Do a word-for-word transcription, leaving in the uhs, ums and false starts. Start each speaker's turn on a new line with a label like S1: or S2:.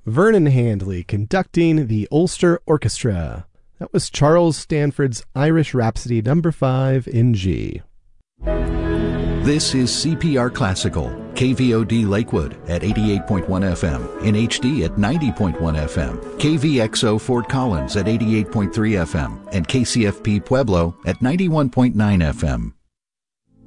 S1: Vernon Handley conducting the Ulster Orchestra. That was Charles Stanford's Irish Rhapsody number five in G.
S2: This is C P R Classical, K V O D Lakewood at eighty-eight point one F M, in H D at ninety point one F M, K V X O Fort Collins at eighty-eight point three F M, and K C F P Pueblo at ninety-one point nine F M.